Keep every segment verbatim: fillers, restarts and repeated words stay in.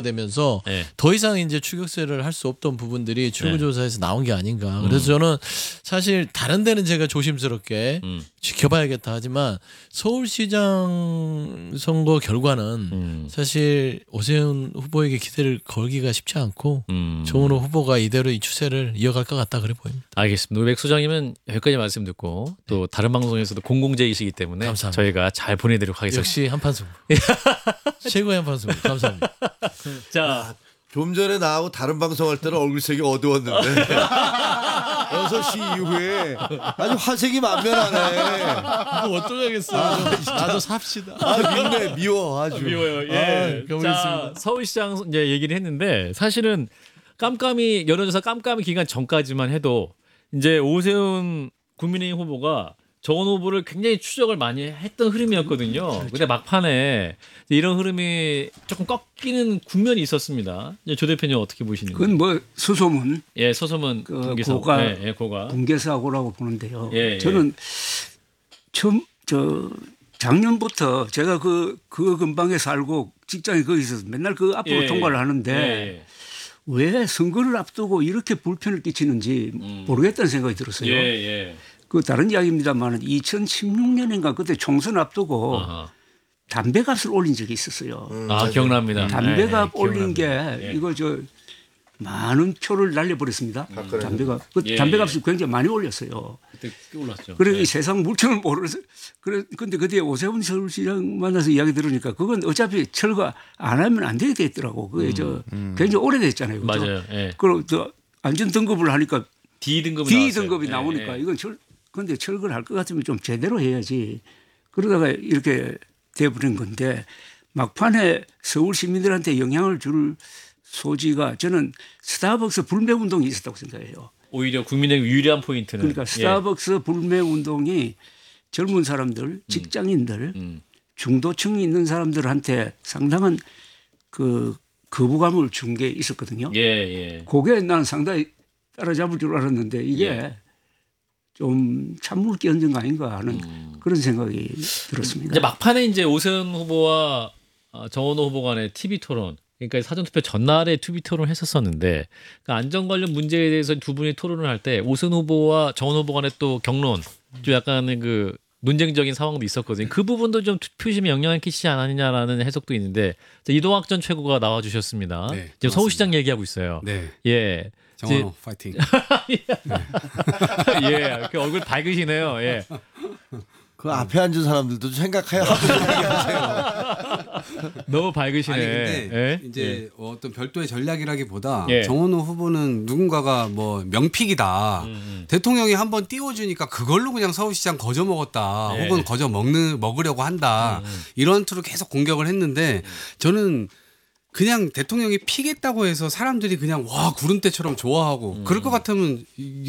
되면서 네. 더 이상 이제 추격세를 할 수 없던 부분들이 출구조사에서 나온 게 아닌가. 음. 그래서 저는 사실 다른 데는 제가 조심스럽게 음. 지켜봐야겠다 하지만 서울시장 선거 결과는 음. 사실 오세훈 후보에게 기대를 걸기가 쉽지 않고 음. 정은호 후보가 이대로 이 추세를 이어갈 것 같다 그래 보입니다. 알겠습니다. 우리 백 소장님은 여기까지 말씀 듣고 또 다른 방송에서도 공공재이시기 때문에 감사합니다. 저희가 잘 보내드리도록 하겠습니다. 역시 한판 승부. 최고의 한판 승부. 감사합니다. 자, 좀 전에 나하고 다른 방송할 때는 얼굴색이 어두웠는데 여섯 시 이후에 아주 화색이 만면하네. 뭐 어쩌겠어요. 나도 삽시다. 아 밉네 미워 아주. 미워요. 예. 아, 자, 가보겠습니다. 서울시장 이제 얘기를 했는데 사실은 깜깜이 여론조사 깜깜이 기간 전까지만 해도 이제 오세훈 국민의힘 후보가 정원 후보를 굉장히 추적을 많이 했던 흐름이었거든요. 근데 막판에 이런 흐름이 조금 꺾이는 국면이 있었습니다. 이제 조 대표님 어떻게 보시는지? 그건 뭐 수소문 예, 서소문 그 공개사고. 고가 예, 예, 고가. 공개사고라고 보는데요. 예, 예. 저는 처음 저 작년부터 제가 그 그 근방에 살고 직장에 거기서 맨날 그 앞으로 예, 통과를 하는데 예, 왜 선거를 앞두고 이렇게 불편을 끼치는지 모르겠다는 생각이 들었어요. 예, 예. 그 다른 이야기입니다만 이천십육 년인가 그때 총선 앞두고 아하. 담배값을 올린 적이 있었어요. 아, 기억납니다. 담배값 예, 올린 게 기억납니다. 예. 이거 저 많은 표를 날려버렸습니다. 담배값 그 예, 담배값이 굉장히 많이 올렸어요. 그때 꽤 올랐죠. 그래 예. 이 세상 물정을 모르서 그래 근데 그때 오세훈 서울시장 만나서 이야기 들으니까 그건 어차피 철거 안 하면 안 되게 돼 있더라고. 그게 저 굉장히 오래됐잖아요. 그죠? 맞아요. 예. 그리고 저 안전 등급을 하니까 D 등급이 D 나왔어요. 등급이 예, 나오니까 예. 이건 철 근데 철거를 할 것 같으면 좀 제대로 해야지. 그러다가 이렇게 돼버린 건데 막판에 서울 시민들한테 영향을 줄 소지가 저는 스타벅스 불매 운동이 있었다고 생각해요. 오히려 국민에게 유리한 포인트는 그러니까 스타벅스 불매 운동이 젊은 사람들, 직장인들, 음. 중도층이 있는 사람들한테 상당한 그 거부감을 준 게 있었거든요. 예, 예. 그게 나는 상당히 따라잡을 줄 알았는데 이게 예. 좀 찬물기 얹은 거 아닌가 하는 음. 그런 생각이 들었습니다. 이제 막판에 이제 오세훈 후보와 어, 정원호 후보 간의 티비 토론, 그러니까 사전투표 전날에 티비 토론을 했었었는데 그 안전 관련 문제에 대해서 두 분이 토론을 할 때 오세훈 후보와 정원호 후보 간의 또 경론, 좀 약간의 그 논쟁적인 상황도 있었거든요. 그 부분도 좀 투표심에 영향을 끼치지 않았느냐라는 해석도 있는데 이동학 전 최고가 나와주셨습니다. 네, 지금 서울시장 얘기하고 있어요. 네. 예. 정원호 파이팅. 예, 그 얼굴 밝으시네요. 예. 그 앞에 앉은 사람들도 생각해야 하세요. 너무 밝으시네. 아니 근데 예? 이제 어떤 별도의 전략이라기보다 예. 정원호 후보는 누군가가 뭐 명픽이다. 음, 대통령이 한번 띄워주니까 그걸로 그냥 서울시장 거저 먹었다. 예. 혹은 거저 먹는 먹으려고 한다. 이런 투로 계속 공격을 했는데 저는 그냥 대통령이 피겠다고 해서 사람들이 그냥 와 구름대처럼 좋아하고 음. 그럴 것 같으면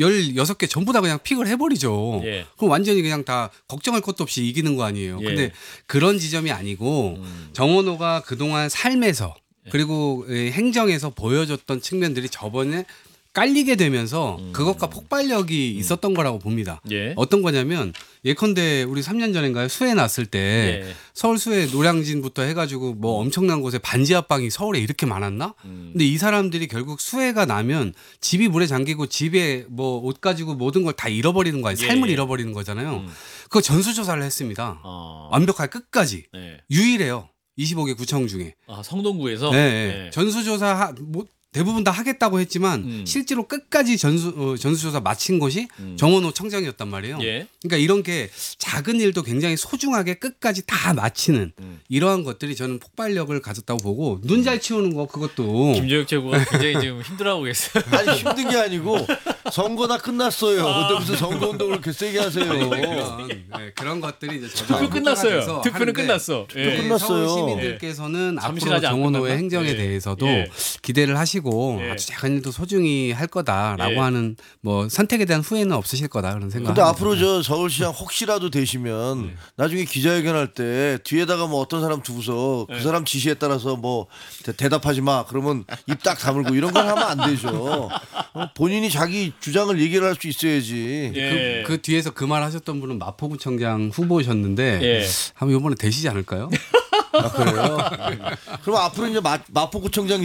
열여섯 개 전부 다 그냥 픽을 해버리죠. 예. 그럼 완전히 그냥 다 걱정할 것도 없이 이기는 거 아니에요. 예. 근데 그런 지점이 아니고 음. 정원호가 그동안 삶에서 그리고 행정에서 보여줬던 측면들이 저번에 깔리게 되면서 그것과 폭발력이 있었던 거라고 봅니다. 예. 어떤 거냐면 예컨대 우리 삼 년 전인가요? 수해 났을 때 예. 서울 수해 노량진부터 해가지고 뭐 엄청난 곳에 반지 하방이 서울에 이렇게 많았나? 음. 근데 이 사람들이 결국 수해가 나면 집이 물에 잠기고 집에 뭐 옷 가지고 모든 걸 다 잃어버리는 거 아니에요? 예, 삶을 예. 잃어버리는 거잖아요. 음. 그거 전수조사를 했습니다. 어. 완벽하게 끝까지. 예. 유일해요. 이십오 개 구청 중에. 아, 성동구에서 네, 네. 예. 전수조사 하, 뭐 대부분 다 하겠다고 했지만 음. 실제로 끝까지 전수 어, 전수조사 마친 것이 음. 정원호 청장이었단 말이에요. 예. 그러니까 이런 게 작은 일도 굉장히 소중하게 끝까지 다 마치는 음. 이러한 것들이 저는 폭발력을 가졌다고 보고 눈 잘 치우는 거 그것도 김조혁 최고가 굉장히 지금 힘들어하고 계세요. 아니 힘든 게 아니고 선거 다 끝났어요. 근데 무슨 선거 운동을 그렇게 세게 하세요. 그런, 네, 그런 것들이 이제 투표 저도 끝났어요. 돼서 투표는 하는데 끝났어. 네, 예. 끝났어요. 서울 시민들께서는 앞으로 잠실하지 않고 정원호의 끝났나? 행정에 예. 대해서도 예. 기대를 하시고 예. 아주 작은 일도 소중히 할 거다라고 예. 하는 뭐 선택에 대한 후회는 없으실 거다 그런 생각. 근데 앞으로 저 서울시장 혹시라도 되시면 네. 나중에 기자회견할 때 뒤에다가 뭐 어떤 사람 두고서 그 네. 사람 지시에 따라서 뭐 대- 대답하지 마 그러면 입 딱 다물고 이런 걸 하면 안 되죠. 어, 본인이 자기 주장을 얘기를 할 수 있어야지. 예. 그 뒤에서 그 말 하셨던 분은 마포구청장 후보셨는데 예. 한번 이번에 되시지 않을까요? 아, 그래요? 그럼 앞으로 이제 마, 마포구청장